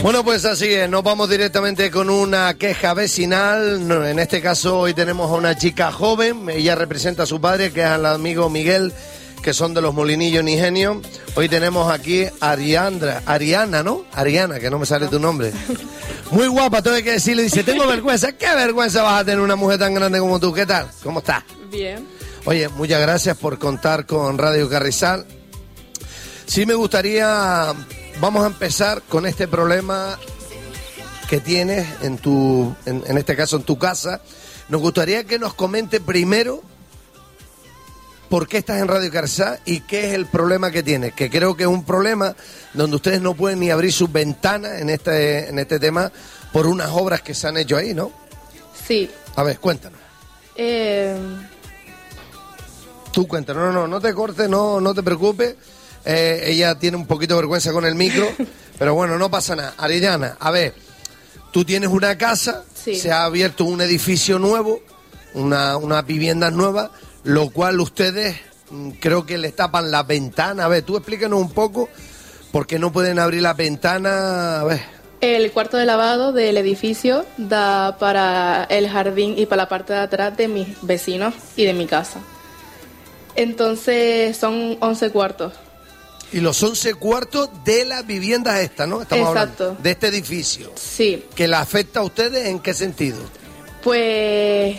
Bueno, pues así es, nos vamos directamente con una queja vecinal. En este caso hoy tenemos a una chica joven, ella representa a su padre, que es el amigo Miguel, que son de los Molinillos Ingenio. Hoy tenemos aquí a Ariana, ¿no? Ariana, que no me sale tu nombre. Muy guapa, todo hay que decirle, dice, tengo vergüenza. ¿Qué vergüenza vas a tener una mujer tan grande como tú? ¿Qué tal? ¿Cómo estás? Bien. Oye, muchas gracias por contar con Radio Carrizal. Sí me gustaría, vamos a empezar con este problema que tienes en este caso en tu casa. Nos gustaría que nos comente primero por qué estás en Radio Carrizal y qué es el problema que tienes, que creo que es un problema donde ustedes no pueden ni abrir sus ventanas en este tema por unas obras que se han hecho ahí, ¿no? Sí. A ver, cuéntanos. Tú cuéntanos, no te cortes, no te preocupes. Ella tiene un poquito de vergüenza con el micro, pero bueno, no pasa nada. Arellana, a ver, tú tienes una casa, sí. Se ha abierto un edificio nuevo, una vivienda nueva, lo cual ustedes creo que les tapan las ventanas. A ver, tú explícanos un poco por qué no pueden abrir las ventanas. A ver. El cuarto de lavado del edificio da para el jardín y para la parte de atrás de mis vecinos y de mi casa. Entonces son 11 cuartos. Y los 11 cuartos de las viviendas estas, ¿no? Estamos Exacto. Hablando de este edificio. Sí. ¿Que la afecta a ustedes en qué sentido? Pues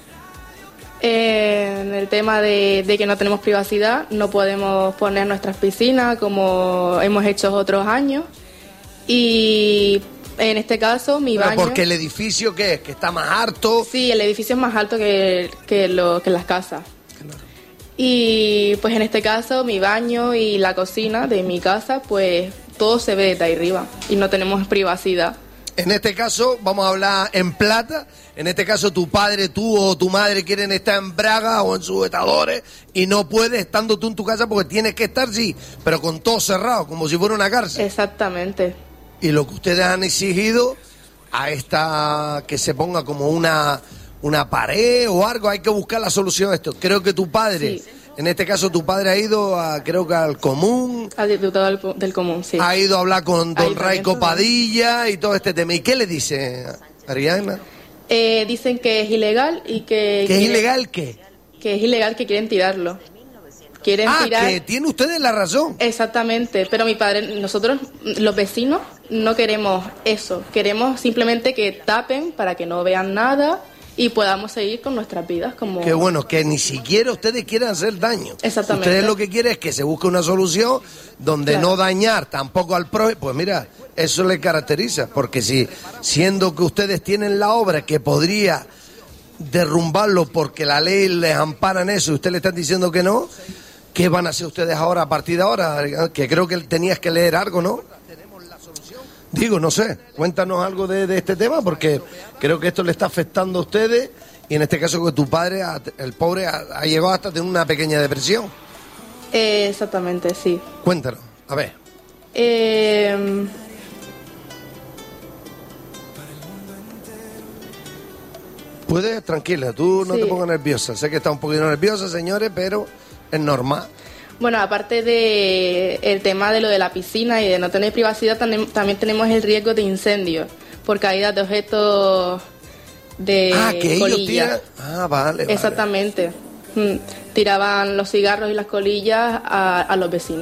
en el tema de que no tenemos privacidad, no podemos poner nuestras piscinas como hemos hecho otros años. Y en este caso, mi baño... Porque el edificio, ¿qué es? ¿Que está más alto? Sí, el edificio es más alto que las casas. Claro. Y pues en este caso, mi baño y la cocina de mi casa, pues todo se ve desde ahí arriba y no tenemos privacidad. En este caso, vamos a hablar en plata. En este caso, tu padre, tú o tu madre quieren estar en Braga o en sujetadores y no puedes estando tú en tu casa porque tienes que estar, sí, pero con todo cerrado, como si fuera una cárcel. Exactamente. Y lo que ustedes han exigido a esta, que se ponga como una pared o algo, hay que buscar la solución a esto. Creo que tu padre, sí. En este caso tu padre ha ido creo que al común. Al diputado del común, sí. Ha ido a hablar con don Raico Padilla y todo este tema. ¿Y qué le dice, Ariana? Dicen que es ilegal y que... ¿Que es ilegal qué? Que es ilegal, que quieren tirarlo. Quieren tirar... que tiene ustedes la razón. Exactamente, pero mi padre, nosotros, los vecinos, no queremos eso. Queremos simplemente que tapen para que no vean nada y podamos seguir con nuestras vidas como... Qué bueno, que ni siquiera ustedes quieren hacer daño. Exactamente. Ustedes lo que quieren es que se busque una solución donde no dañar tampoco al prójimo. Pues mira, eso les caracteriza, porque si siendo que ustedes tienen la obra que podría derrumbarlo porque la ley les ampara en eso y ustedes le están diciendo que no, ¿qué van a hacer ustedes ahora a partir de ahora? Que creo que tenías que leer algo, ¿no? Digo, no sé, cuéntanos algo de este tema, porque creo que esto le está afectando a ustedes y en este caso que tu padre, el pobre, ha llegado hasta tener una pequeña depresión. Exactamente, sí. Cuéntanos, a ver. Puedes, tranquila, tú no te pongas nerviosa. Sé que está un poquito nerviosa, señores, pero es normal. Bueno, aparte de el tema de lo de la piscina y de no tener privacidad, también tenemos el riesgo de incendios por caídas de objetos de colillas. Vale. Exactamente. Tiraban los cigarros y las colillas a los vecinos.